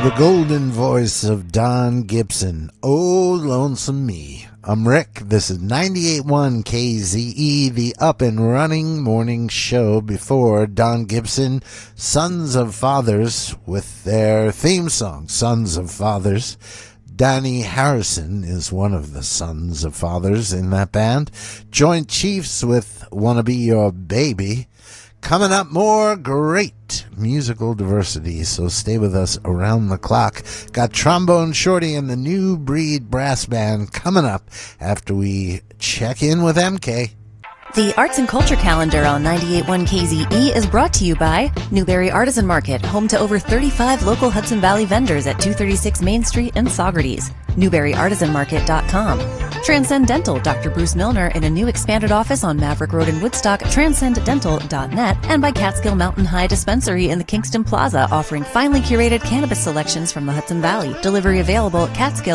the golden voice of Don Gibson. Oh, lonesome me. I'm Rick. This is 98.1 KZE, the up and running morning show before Don Gibson, Sons of Fathers, with their theme song, Sons of Fathers. Danny Harrison is one of the Sons of Fathers in that band. Joint Chiefs with Wanna Be Your Baby. Coming up, more great musical diversity, so stay with us around the clock. Got Trombone Shorty and the New Breed Brass Band coming up after we check in with MK. The Arts and Culture Calendar on 98.1 KZE is brought to you by Newberry Artisan Market, home to over 35 local Hudson Valley vendors at 236 Main Street in Saugerties. NewberryArtisanMarket.com. Transcendental, Dr. Bruce Milner in a new expanded office on Maverick Road in Woodstock, transcendental.net, and by Catskill Mountain High Dispensary in the Kingston Plaza, offering finely curated cannabis selections from the Hudson Valley. Delivery available at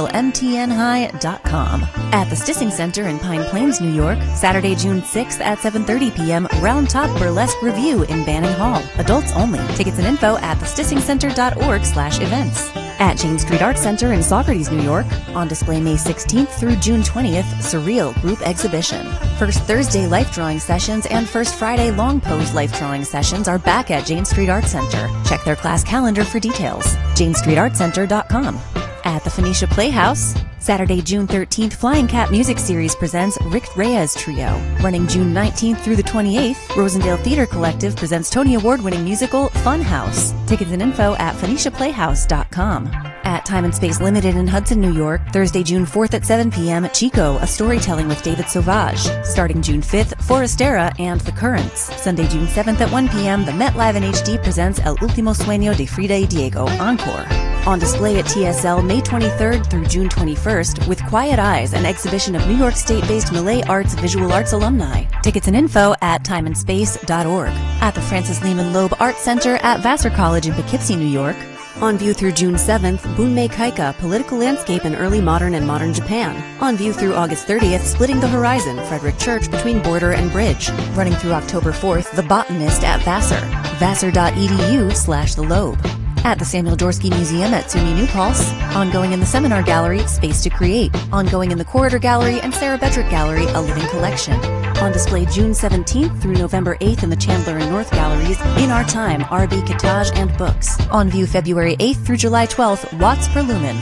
CatskillMTNHigh.com. At the Stissing Center in Pine Plains, New York, Saturday, June 6th at 7:30 p.m., Round Top Burlesque Review in Banning Hall. Adults only. Tickets and info at thestissingcenter.org/events. At Jane Street Art Center in Saugerties, New York, on display May 16th through June 20th, Surreal Group Exhibition. First Thursday life drawing sessions and first Friday long pose life drawing sessions are back at Jane Street Art Center. Check their class calendar for details. JaneStreetArtCenter.com. At the Phoenicia Playhouse, Saturday, June 13th, Flying Cat Music Series presents Rick Reyes Trio. Running June 19th through the 28th, Rosendale Theater Collective presents Tony Award-winning musical Fun House. Tickets and info at PhoeniciaPlayhouse.com. At Time and Space Limited in Hudson, New York, Thursday, June 4th at 7 p.m., Chico, a storytelling with David Sauvage. Starting June 5th, Forastera and The Currents. Sunday, June 7th at 1 p.m., the Met Live in HD presents El Último Sueño de Frida y Diego, Encore. On display at TSL May 23rd through June 21st with Quiet Eyes, an exhibition of New York State-based Malay Arts Visual Arts alumni. Tickets and info at timeandspace.org. At the Francis Lehman Loeb Art Center at Vassar College in Poughkeepsie, New York. On view through June 7th, Bunmei Kaika, Political Landscape in Early Modern and Modern Japan. On view through August 30th, Splitting the Horizon, Frederick Church Between Border and Bridge. Running through October 4th, The Botanist at Vassar. Vassar.edu/the Loeb. At the Samuel Dorsky Museum at SUNY New Paltz. Ongoing in the Seminar Gallery, Space to Create. Ongoing in the Corridor Gallery and Sarah Bedrick Gallery, A Living Collection. On display June 17th through November 8th in the Chandler and North Galleries, In Our Time, RB Cottage and Books. On view February 8th through July 12th, Watts per Lumen,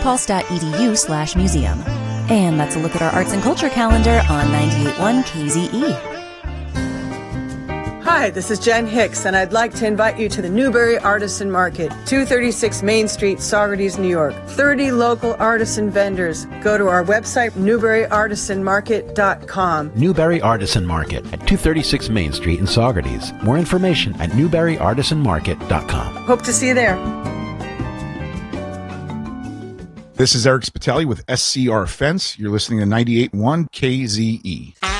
newpaltz.edu/museum. And that's a look at our arts and culture calendar on 98.1 KZE. Hi, this is Jen Hicks, and I'd like to invite you to the Newberry Artisan Market, 236 Main Street, Saugerties, New York. 30 local artisan vendors. Go to our website, newberryartisanmarket.com. Newberry Artisan Market at 236 Main Street in Saugerties. More information at newberryartisanmarket.com. Hope to see you there. This is Eric Spitali with SCR Fence. You're listening to 98.1 KZE.